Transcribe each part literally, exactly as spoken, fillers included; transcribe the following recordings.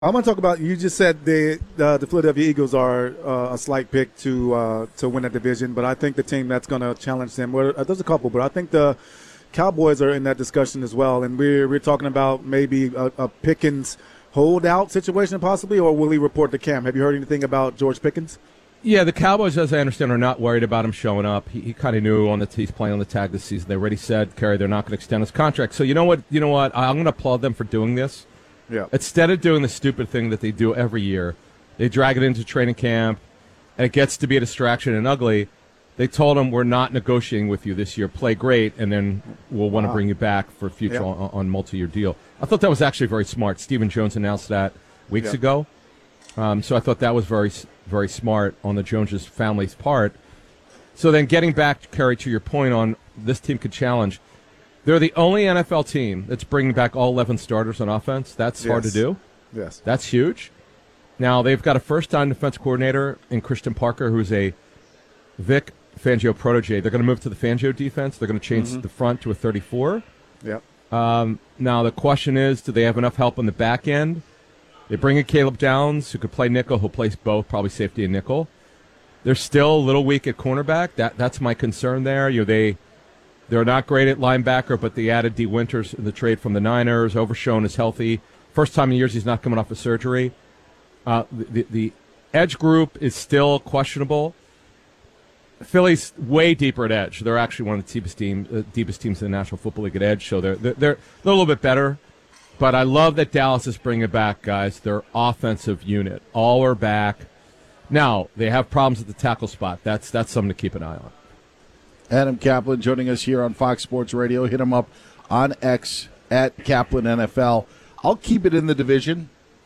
I'm going to talk about. You just said the uh, the Philadelphia Eagles are uh, a slight pick to uh, to win that division, but I think the team that's going to challenge them. Well, uh, there's a couple, but I think the Cowboys are in that discussion as well. And we're we're talking about maybe a, a Pickens holdout situation possibly, or will he report to camp? Have you heard anything about George Pickens? Yeah, the Cowboys, as I understand, are not worried about him showing up. He, he kind of knew on the he's playing on the tag this season. They already said, Kerry, they're not going to extend his contract. So you know what? You know what? I'm going to applaud them for doing this. Yeah. Instead of doing the stupid thing that they do every year, they drag it into training camp, and it gets to be a distraction and ugly. They told him, we're not negotiating with you this year. Play great, and then we'll want Wow. to bring you back for future Yeah. on, on multi-year deal. I thought that was actually very smart. Stephen Jones announced that weeks Yeah. ago. Um, so I thought that was very, very smart on the Jones family's part. So then getting back, Kerry, to your point on this team could challenge, they're the only N F L team that's bringing back all eleven starters on offense. That's hard to Yes. do. Yes. That's huge. Now, they've got a first-time defense coordinator in Christian Parker, who's a Vic Fangio protege. They're going to move to the Fangio defense. They're going to change Mm-hmm. the front to a thirty-four. Yep. Um, now, the question is, do they have enough help on the back end? They bring in Caleb Downs, who could play nickel, who'll play both, probably safety and nickel. They're still a little weak at cornerback. That That's my concern there. You know, they, they're not great at linebacker, but they added D. Winters in the trade from the Niners. Overshown is healthy. First time in years he's not coming off of surgery. Uh, the, the, the edge group is still questionable. Philly's way deeper at edge. They're actually one of the deepest, team, uh, deepest teams in the National Football League at edge, so they're, they're, they're a little bit better. But I love that Dallas is bringing back, guys, their offensive unit. All are back. Now, they have problems at the tackle spot. That's that's something to keep an eye on. Adam Kaplan joining us here on Fox Sports Radio. Hit him up on X at Kaplan N F L. I'll keep it in the division.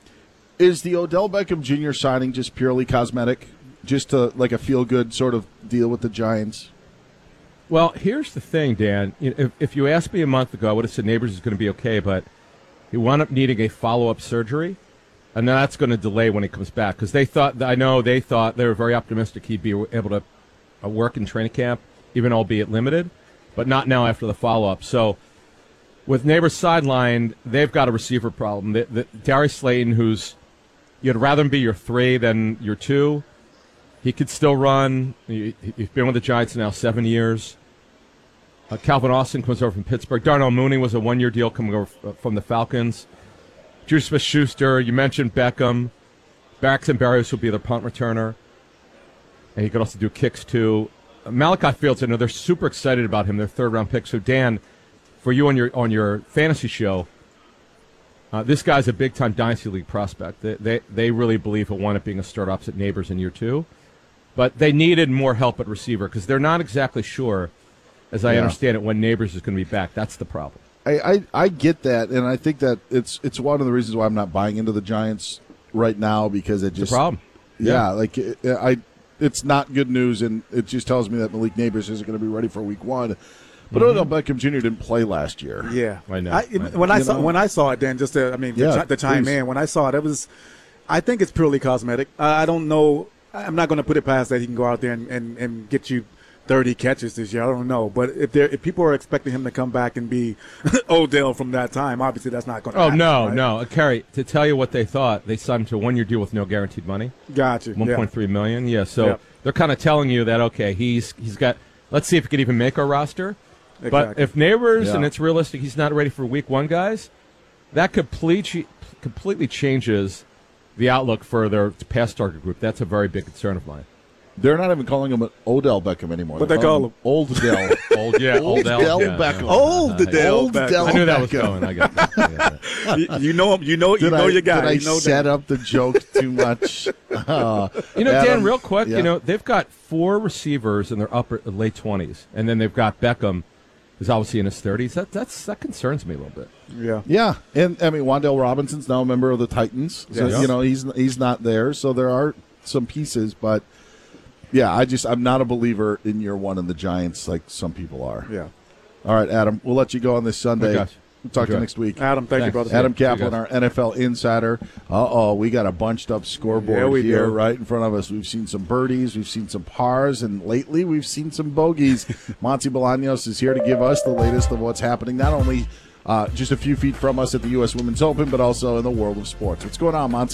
Is the Odell Beckham Junior signing just purely cosmetic? Just to, like a feel-good sort of deal with the Giants? Well, here's the thing, Dan. You know, If, if you asked me a month ago, I would have said Neighbors is going to be okay, but he wound up needing a follow-up surgery, and that's going to delay when he comes back. Because they thought, I know they thought, they were very optimistic he'd be able to uh, work in training camp, even albeit limited, but not now after the follow-up. So with Neighbors sidelined, they've got a receiver problem. The, the, Darius Slayton, who's, you'd rather him be your three than your two. He could still run. He, he's been with the Giants now seven years. Uh, Calvin Austin comes over from Pittsburgh. Darnell Mooney was a one-year deal coming over f- from the Falcons. Juju Smith-Schuster, you mentioned Beckham. Braxton Berrios will be their punt returner. And he could also do kicks, too. Uh, Malachi Fields, I know they're super excited about him, their third-round pick. So, Dan, for you on your on your fantasy show, uh, this guy's a big-time Dynasty League prospect. They, they, they really believe he'll wind up being a start opposite Neighbors in year two. But they needed more help at receiver because they're not exactly sure, as I Yeah. understand it, when Neighbors is going to be back. That's the problem. I, I, I get that, and I think that it's it's one of the reasons why I'm not buying into the Giants right now because it It's just a problem. Yeah, Yeah. like it, I, it's not good news, and it just tells me that Malik Neighbors isn't going to be ready for Week One. But Mm-hmm. Odell Beckham Junior didn't play last year. Yeah, I know. I, I know. when I You saw know? when I saw it, Dan, just to, I mean, Yeah, to, chi- to chime please. in, when I saw it, it was, I think it's purely cosmetic. I, I don't know. I'm not going to put it past that he can go out there and, and, and get you thirty catches this year. I don't know, but if there if people are expecting him to come back and be Odell from that time, obviously that's not going to. Oh, happen, no, right? no. Uh, Kerry, to tell you what they thought, they signed him to a one-year deal with no guaranteed money, Gotcha. one point three million dollars. Yeah, so Yep. they're kind of telling you that, okay, he's he's got, let's see if he could even make our roster. But Exactly. if Neighbors, Yeah. and it's realistic, he's not ready for Week One, guys, that completely, completely changes the outlook for their pass target group. That's a very big concern of mine. They're not even calling him Odell Beckham anymore. What They're they call calling Old Dell. Old, yeah, Old Odell, Del yeah, Beckham. yeah. Old Del Old Beckham. Del I knew that was Beckham. going. I got that. I got that. you, you know him. You know. You Did know I, your guy. Did I you know set that. up the joke too much? Uh, You know, Adam, Dan, real quick, yeah. you know, they've got four receivers in their upper late twenties, and then they've got Beckham, who's obviously in his thirties. That that's that concerns me a little bit. Yeah. Yeah, and I mean Wan'Dale Robinson's now a member of the Titans, so Yes. you know he's he's not there. So there are some pieces, but yeah, I just I'm not a believer in year one in the Giants like some people are. Yeah. All right, Adam, we'll let you go on this Sunday. Oh, gosh. We'll talk to you Enjoy. next week. Adam, thank you, Thanks. brother. Adam See you Kaplan, guys. our N F L insider. Uh oh, we got a bunched up scoreboard Yeah, we here do. right in front of us. We've seen some birdies, we've seen some pars, and lately we've seen some bogeys. Monty Bolaños is here to give us the latest of what's happening, not only uh, just a few feet from us at the U S Women's Open, but also in the world of sports. What's going on, Monty?